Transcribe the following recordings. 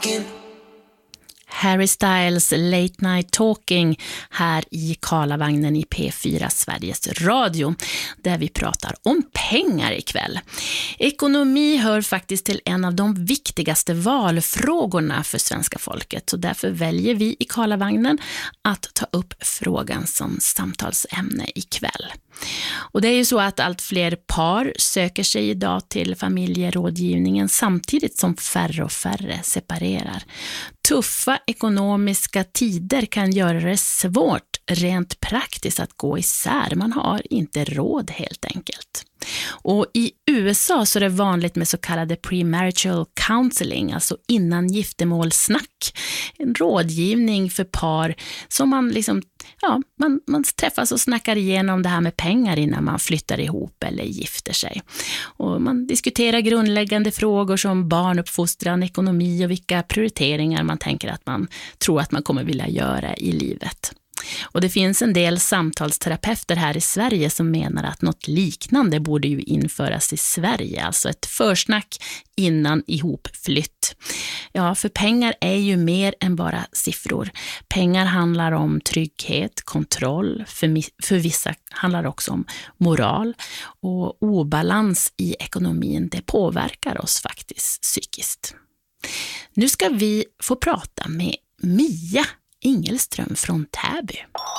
Harry Styles Late Night Talking här i Karlavagnen i P4 Sveriges Radio, där vi pratar om pengar ikväll. Ekonomi hör faktiskt till en av de viktigaste valfrågorna för svenska folket, så därför väljer vi i Karlavagnen att ta upp frågan som samtalsämne ikväll. Och det är ju så att allt fler par söker sig idag till familjerådgivningen samtidigt som färre och färre separerar. Tuffa ekonomiska tider kan göra det svårt rent praktiskt att gå isär. Man har inte råd helt enkelt. Och i USA så är det vanligt med så kallade premarital counseling, alltså innan giftermålsnack. En rådgivning för par som man träffas och snackar igenom det här med pengar innan man flyttar ihop eller gifter sig. Och man diskuterar grundläggande frågor som barnuppfostran, ekonomi och vilka prioriteringar man tänker att man tror att man kommer vilja göra i livet. Och det finns en del samtalsterapeuter här i Sverige som menar att något liknande borde ju införas i Sverige, alltså ett försnack innan ihopflytt. Ja, för pengar är ju mer än bara siffror. Pengar handlar om trygghet, kontroll, för vissa handlar också om moral, och obalans i ekonomin, det påverkar oss faktiskt psykiskt. Nu ska vi få prata med Mia Ingelström från Täby.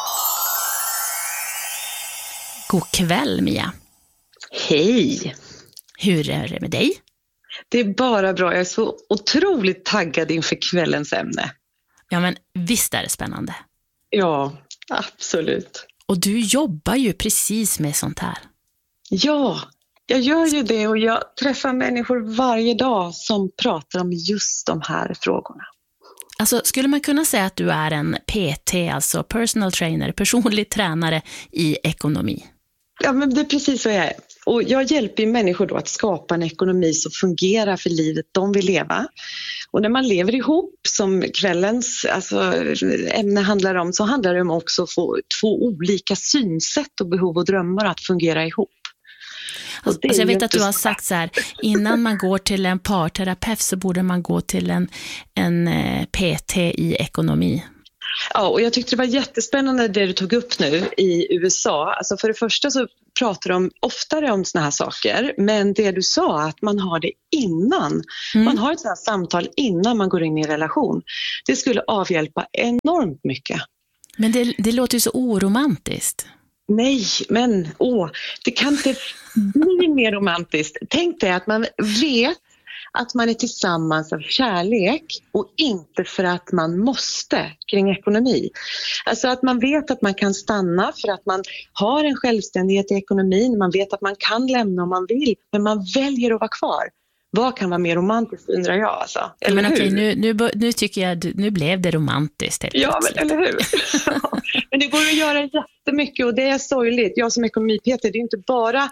God kväll, Mia. Hej. Hur är det med dig? Det är bara bra. Jag är så otroligt taggad inför kvällens ämne. Ja, men visst är det spännande. Ja, absolut. Och du jobbar ju precis med sånt här. Ja, jag gör ju det, och jag träffar människor varje dag som pratar om just de här frågorna. Alltså, skulle man kunna säga att du är en PT, alltså personal trainer, personlig tränare i ekonomi? Ja, men det är precis vad jag är. Och jag hjälper människor då att skapa en ekonomi som fungerar för livet de vill leva. Och när man lever ihop, som kvällens ämne handlar om, så handlar det om också att få två olika synsätt och behov och drömmar att fungera ihop. Alltså, jag vet att du har sagt så här, innan man går till en parterapeut så borde man gå till en PT i ekonomi. Ja, och jag tyckte det var jättespännande det du tog upp nu i USA. Alltså för det första så pratar de oftare om såna här saker, men det du sa, att man har det innan. Man har ett sånt här samtal innan man går in i en relation. Det skulle avhjälpa enormt mycket. Men det låter ju så oromantiskt. Nej, men det kan inte bli mer romantiskt. Tänk dig att man vet att man är tillsammans av kärlek och inte för att man måste kring ekonomi. Alltså att man vet att man kan stanna för att man har en självständighet i ekonomin. Man vet att man kan lämna om man vill, men man väljer att vara kvar. Vad kan vara mer romantiskt, undrar jag alltså. Eller men okej, hur? nu tycker jag, nu blev det romantiskt helt plötsligt. Men eller hur? Men det går att göra jättemycket, och det är sorgligt. Jag som ekonomi-PT, det är inte bara...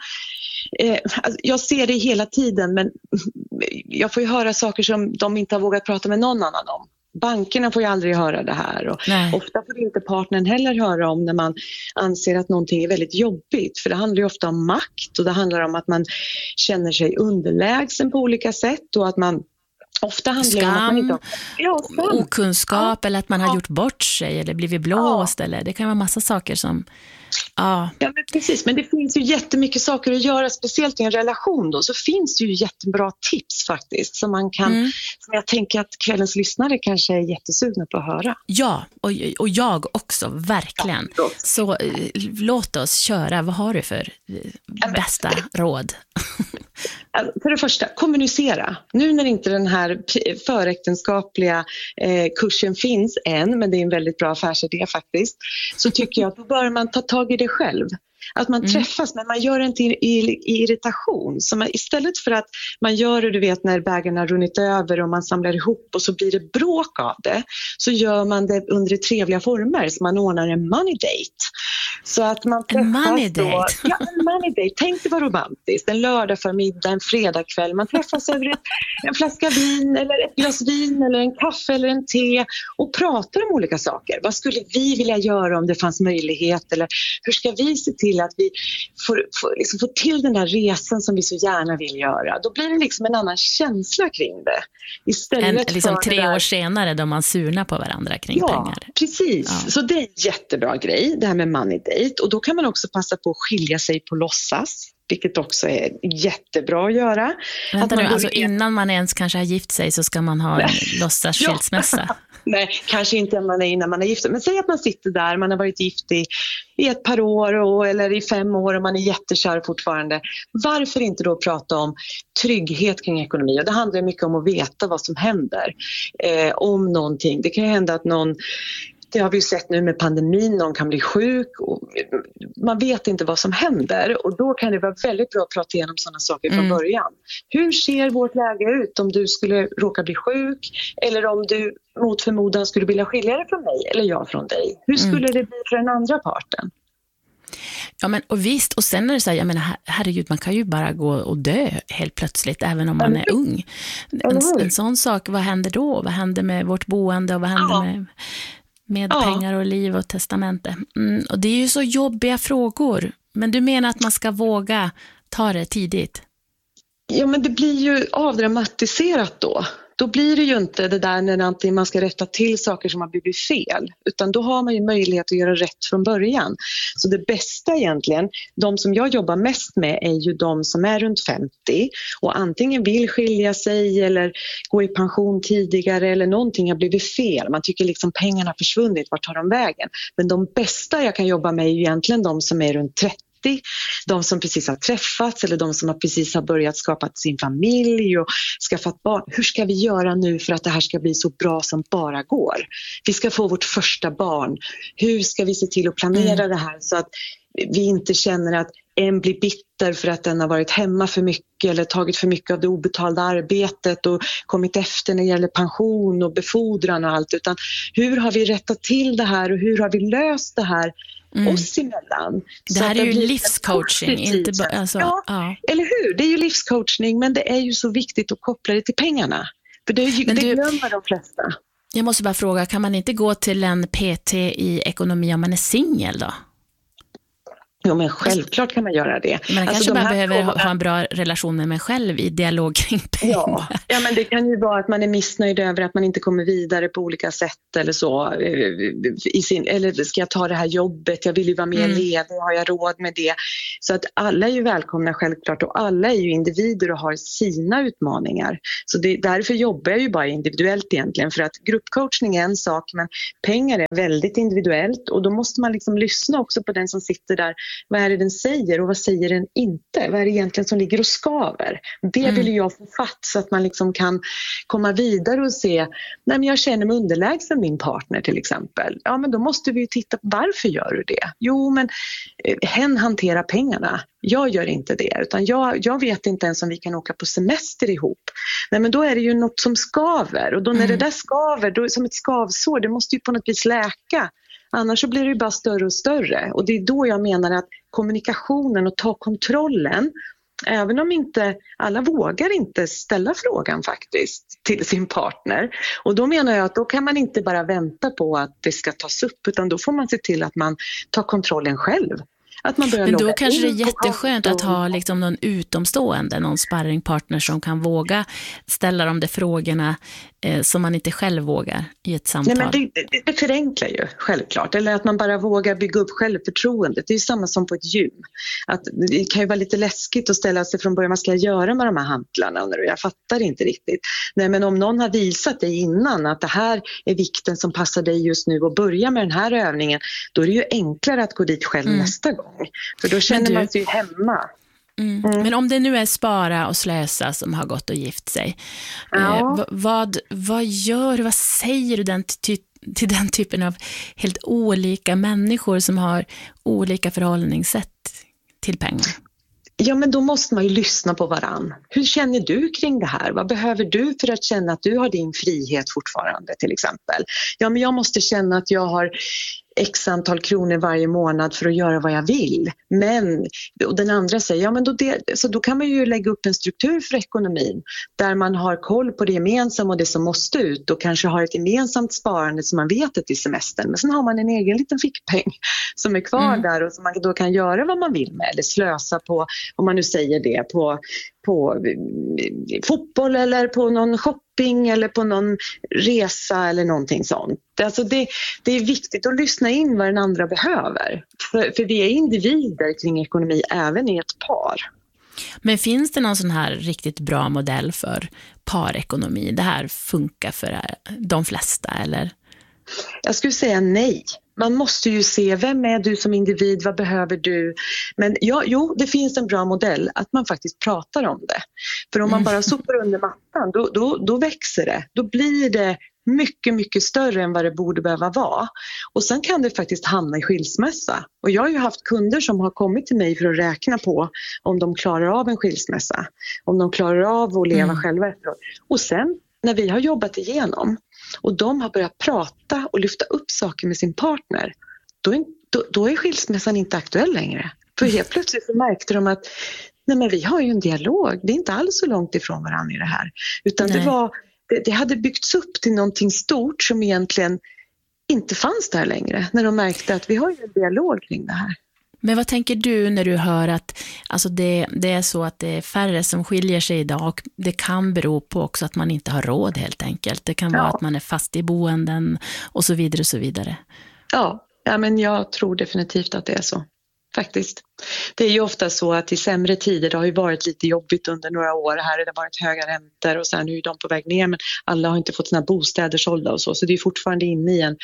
jag ser det hela tiden, men jag får ju höra saker som de inte har vågat prata med någon annan om. Bankerna får ju aldrig höra det här, och ofta får inte partnern heller höra om när man anser att någonting är väldigt jobbigt, för det handlar ju ofta om makt, och det handlar om att man känner sig underlägsen på olika sätt, och att man ofta handlar om att man inte har okunskap, eller att man har gjort bort sig eller blivit blåst, eller det kan vara massa saker som... Ja, men precis. Men det finns ju jättemycket saker att göra, speciellt i en relation då, så finns det ju jättebra tips faktiskt som man kan, som jag tänker att kvällens lyssnare kanske är jättesugna på att höra. Ja, och jag också, verkligen. Ja, så låt oss köra. Vad har du för bästa råd? För det första, kommunicera. Nu när inte den här föräktenskapliga kursen finns än, men det är en väldigt bra affärsidé faktiskt, så tycker jag att då bör man ta tag i det själv. Att man träffas, men man gör det inte i irritation. Så man, istället för att man gör det, du vet, när bägaren har runnit över och man samlar ihop och så blir det bråk av det, så gör man det under trevliga former. Så man ordnar en money date. Så att man träffas money date. då. Ja, en money date. Tänk dig vad romantiskt. En lördag förmiddag, en fredagkväll. Man träffas över en flaska vin eller ett glas vin eller en kaffe eller en te och pratar om olika saker. Vad skulle vi vilja göra om det fanns möjlighet? Eller hur ska vi se till att vi får till den där resan som vi så gärna vill göra? Då blir det liksom en annan känsla kring det. Istället liksom för 3 år senare då man surnar på varandra kring pengar. Precis. Ja. Så det är en jättebra grej, det här med money date. Och då kan man också passa på att skilja sig på låtsas, vilket också är jättebra att göra. Vänta nu, alltså innan man ens kanske har gift sig så ska man ha en låtsas skilsmässa. Nej, kanske inte innan man är gift. Men säg att man sitter där, man har varit gift i ett par år eller i 5 år och man är jättekär fortfarande. Varför inte då prata om trygghet kring ekonomi? Och det handlar mycket om att veta vad som händer om någonting. Det kan ju hända att det har vi ju sett nu med pandemin, någon kan bli sjuk och man vet inte vad som händer och då kan det vara väldigt bra att prata igenom sådana saker från början. Hur ser vårt läge ut om du skulle råka bli sjuk eller om du mot förmodan skulle vilja skilja dig från mig eller jag från dig? Hur skulle det bli för den andra parten? Ja, men och visst, och sen är det så här, jag menar, herregud, man kan ju bara gå och dö helt plötsligt även om man är ung. En sån sak, vad händer då? Vad händer med vårt boende och vad händer med pengar och liv och testamente? Och det är ju så jobbiga frågor. Men du menar att man ska våga ta det tidigt? Ja, men det blir ju avdramatiserat då. Då blir det ju inte det där när man ska rätta till saker som har blivit fel. Utan då har man ju möjlighet att göra rätt från början. Så det bästa egentligen, de som jag jobbar mest med är ju de som är runt 50 och antingen vill skilja sig eller gå i pension tidigare eller någonting har blivit fel. Man tycker liksom pengarna har försvunnit, vart tar de vägen? Men de bästa jag kan jobba med är ju egentligen de som är runt 30. De som precis har träffats eller de som precis har börjat skapa sin familj och skaffat barn. Hur ska vi göra nu för att det här ska bli så bra som bara går? Vi ska få vårt första barn. Hur ska vi se till att planera det här så att vi inte känner att en blir bitter för att den har varit hemma för mycket eller tagit för mycket av det obetalda arbetet och kommit efter när det gäller pension och befordran och allt. Utan hur har vi rättat till det här och hur har vi löst det här oss emellan? Det här är ju livscoaching, inte bara, alltså, ja, eller hur? Det är ju livscoaching, men det är ju så viktigt att koppla det till pengarna. För det glömmer de flesta. Jag måste bara fråga, kan man inte gå till en PT i ekonomi om man är singel då? Jo, men självklart kan man göra det. Men kanske man behöver ha en bra relation med mig själv i dialog kring pengar. Ja, men det kan ju vara att man är missnöjd över att man inte kommer vidare på olika sätt eller så. Eller ska jag ta det här jobbet? Jag vill ju vara mer ledig. Har jag råd med det? Så att alla är ju välkomna självklart och alla är ju individer och har sina utmaningar. Så därför jobbar jag ju bara individuellt egentligen. För att gruppcoachning är en sak, men pengar är väldigt individuellt och då måste man liksom lyssna också på den som sitter där. Vad är det den säger och vad säger den inte? Vad är det egentligen som ligger och skaver? Det vill jag få fatt så att man liksom kan komma vidare och se, nej men jag känner mig underlägsen min partner till exempel. Ja, men då måste vi ju titta på varför gör du det? Jo, men hen hanterar pengarna. Jag gör inte det, utan jag vet inte ens om vi kan åka på semester ihop. Nej, men då är det ju något som skaver och då när det där skaver, då, som ett skavsår, det måste ju på något vis läka. Annars så blir det ju bara större och större. Och det är då jag menar att kommunikationen och ta kontrollen, även om inte alla vågar inte ställa frågan faktiskt till sin partner. Och då menar jag att då kan man inte bara vänta på att det ska tas upp, utan då får man se till att man tar kontrollen själv. Att man men då kanske det är jätteskönt att ha liksom någon utomstående, någon sparringpartner som kan våga ställa de där frågorna som man inte själv vågar i ett samtal. Nej, men det förenklar ju självklart. Eller att man bara vågar bygga upp självförtroendet. Det är ju samma som på ett gym. Att det kan ju vara lite läskigt att ställa sig från början, vad ska jag göra med de här hantlarna? Jag fattar inte riktigt. Nej, men om någon har visat dig innan att det här är vikten som passar dig just nu och börja med den här övningen, då är det ju enklare att gå dit själv nästa gång. För då känner man sig ju hemma. Men om det nu är spara och slösa som har gått och gift sig, vad säger du till den typen av helt olika människor som har olika förhållningssätt till pengar? Ja, men då måste man ju lyssna på varann. Hur känner du kring det här? Vad behöver du för att känna att du har din frihet fortfarande till exempel? Ja, men jag måste känna att jag har x antal kronor varje månad för att göra vad jag vill. Men, och den andra säger, ja men då kan man ju lägga upp en struktur för ekonomin där man har koll på det gemensamma och det som måste ut och kanske har ett gemensamt sparande som man vet att i semestern. Men sen har man en egen liten fickpeng som är kvar där och som man då kan göra vad man vill med eller slösa på, om man nu säger det, på fotboll eller på någon shopping eller på någon resa eller någonting sånt. Alltså det är viktigt att lyssna in vad den andra behöver. För vi är individer kring ekonomi även i ett par. Men finns det någon sån här riktigt bra modell för parekonomi? Det här funkar för de flesta, eller? Jag skulle säga nej. Man måste ju se, vem är du som individ, vad behöver du? Men jo, det finns en bra modell att man faktiskt pratar om det. För om man bara sopar under mattan, då växer det. Då blir det mycket, mycket större än vad det borde behöva vara. Och sen kan det faktiskt hamna i skilsmässa. Och jag har ju haft kunder som har kommit till mig för att räkna på om de klarar av en skilsmässa. Om de klarar av att leva själva efteråt. Och sen när vi har jobbat igenom och de har börjat prata och lyfta upp saker med sin partner, då är skilsmässan inte aktuell längre. För helt plötsligt så märkte de att nej, men vi har ju en dialog, det är inte alls så långt ifrån varandra i det här. Utan det hade byggts upp till någonting stort som egentligen inte fanns där längre. När de märkte att vi har ju en dialog kring det här. Men vad tänker du när du hör att alltså det är så att det är färre som skiljer sig idag, och det kan bero på också att man inte har råd helt enkelt. Det kan vara att man är fast i boenden och så vidare och så vidare. Ja, men jag tror definitivt att det är så. Faktiskt. Det är ju ofta så att i sämre tider, det har ju varit lite jobbigt under några år. Här har det varit höga räntor och sen är ju de på väg ner, men alla har inte fått sina bostäder sålda och så det är fortfarande inne i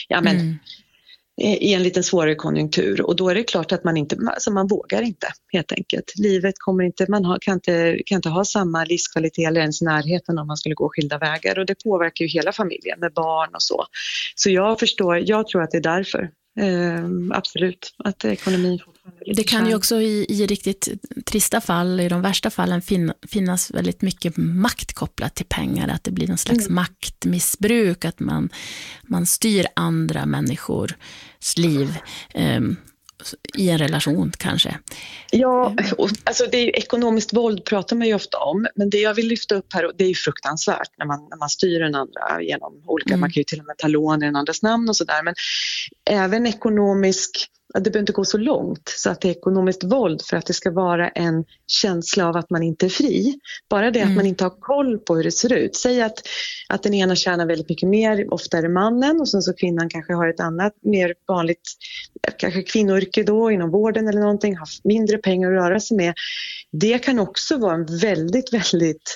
i en liten svårare konjunktur, och då är det klart att man vågar inte helt enkelt. Livet kommer inte, kan inte ha samma livskvalitet eller ens närheten om man skulle gå skilda vägar, och det påverkar ju hela familjen med barn och så. Så jag tror att det är därför. Absolut, att ekonomin fortfarande det kan ju också i riktigt trista fall, i de värsta fallen finnas väldigt mycket makt kopplat till pengar, att det blir någon slags maktmissbruk, att man styr andra människors liv i en relation kanske. Ja, alltså det är ju ekonomiskt våld pratar man ju ofta om, men det jag vill lyfta upp här, och det är ju fruktansvärt när man styr den andra genom olika, man kan ju till och med ta lån i den andras namn och sådär, men även det behöver inte gå så långt så att det är ekonomiskt våld för att det ska vara en känsla av att man inte är fri. Bara det att man inte har koll på hur det ser ut. Säg att den ena tjänar väldigt mycket mer, ofta är det mannen, och sen så kvinnan kanske har ett annat mer vanligt, kanske kvinnoyrke då inom vården eller någonting, har mindre pengar att röra sig med. Det kan också vara en väldigt, väldigt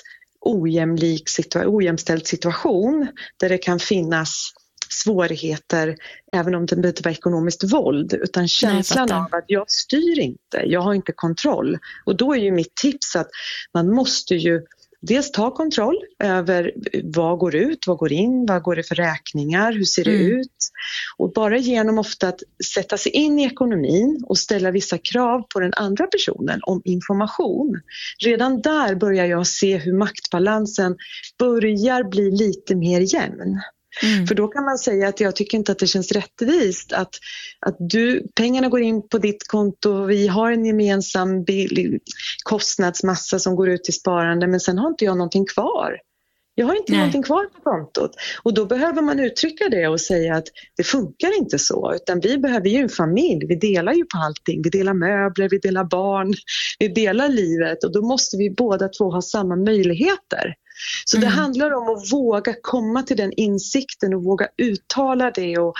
ojämställd situation där det kan finnas svårigheter, även om det inte var ekonomiskt våld, utan känslan av att jag styr inte, jag har inte kontroll. Och då är ju mitt tips att man måste ju dels ta kontroll över vad går ut, vad går in, vad går det för räkningar, hur ser det ut? Och bara genom ofta att sätta sig in i ekonomin och ställa vissa krav på den andra personen om information. Redan där börjar jag se hur maktbalansen börjar bli lite mer jämn. För då kan man säga att jag tycker inte att det känns rättvist att pengarna går in på ditt konto, vi har en gemensam kostnadsmassa som går ut till sparande, men sen har inte jag någonting kvar. Jag har inte någonting kvar på kontot. Och då behöver man uttrycka det och säga att det funkar inte så, utan vi behöver ju en familj, vi delar ju på allting, vi delar möbler, vi delar barn, vi delar livet, och då måste vi båda två ha samma möjligheter. Så det handlar om att våga komma till den insikten och våga uttala det och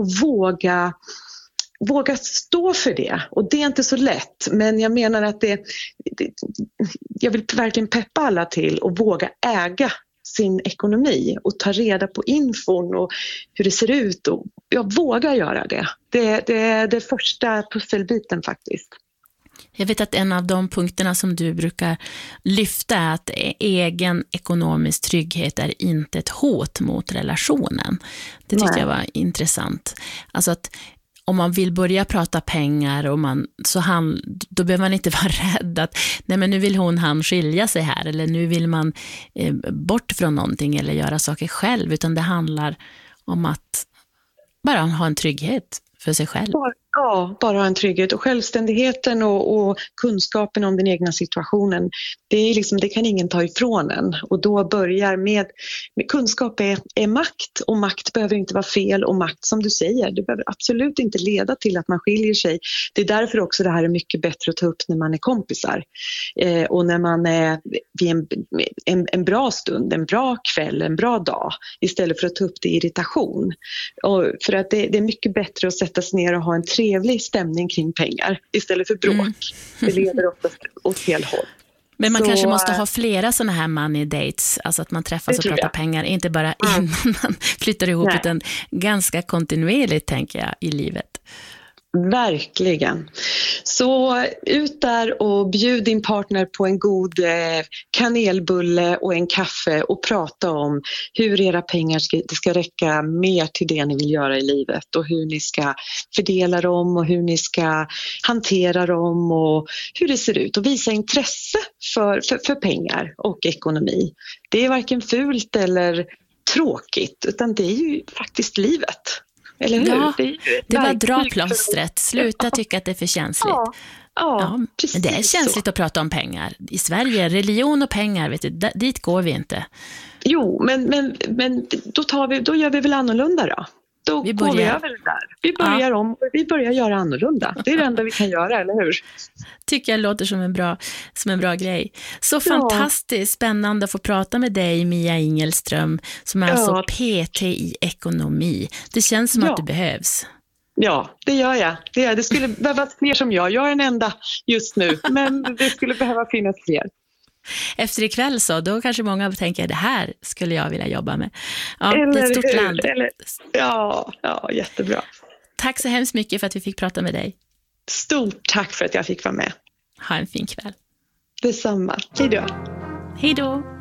våga stå för det. Och det är inte så lätt, men jag menar att jag vill verkligen peppa alla till att våga äga sin ekonomi och ta reda på infon och hur det ser ut, och jag vågar göra det. Det är det första pusselbiten faktiskt. Jag vet att en av de punkterna som du brukar lyfta är att egen ekonomisk trygghet är inte ett hot mot relationen. Det tyckte jag var intressant. Alltså att om man vill börja prata pengar då behöver man inte vara rädd att nej, men nu vill han skilja sig här, eller nu vill man bort från någonting eller göra saker själv, utan det handlar om att bara ha en trygghet för sig själv. Bara ha en trygghet, och självständigheten och kunskapen om den egna situationen. Det kan ingen ta ifrån en, och då börjar med kunskap är makt, och makt behöver inte vara fel, och makt, som du säger, det behöver absolut inte leda till att man skiljer sig. Det är därför också det här är mycket bättre att ta upp när man är kompisar, och när man är vid en bra stund, en bra kväll, en bra dag, istället för att ta upp det i irritation. Och för att det är mycket bättre att sätta sig ner och ha en trevlig stämning kring pengar istället för bråk. Det leder oftast åt fel håll. Men man kanske måste ha flera sådana här money dates, alltså att man träffas och pratar pengar, inte bara innan man flyttar ihop, utan ganska kontinuerligt, tänker jag, i livet. Verkligen. Så ut där och bjud din partner på en god kanelbulle och en kaffe och prata om hur era pengar ska räcka mer till det ni vill göra i livet, och hur ni ska fördela dem och hur ni ska hantera dem och hur det ser ut, och visa intresse för pengar och ekonomi. Det är varken fult eller tråkigt, utan det är ju faktiskt livet. Eller hur? Ja, det var dra plåstret. Sluta tycka att det är för känsligt. Ja, men det är känsligt att prata om pengar. I Sverige, religion och pengar, vet du, dit går vi inte. Jo, men då gör vi väl annorlunda då. Då går vi över det där. Vi börjar om och vi börjar göra annorlunda. Det är det enda vi kan göra, eller hur? Tycker jag låter som en bra grej. Så fantastiskt spännande att få prata med dig, Mia Ingelström, som är alltså PT i ekonomi. Det känns som att du behövs. Ja, det gör jag. Det skulle behövas fler som jag. Jag är en enda just nu, men det skulle behöva finnas fler. Efter ikväll så, då kanske många tänker det här skulle jag vilja jobba med. Ja, det är ett stort land. Ja, jättebra. Tack så hemskt mycket för att vi fick prata med dig. Stort tack för att jag fick vara med. Ha en fin kväll. Detsamma. Hej då. Hej då.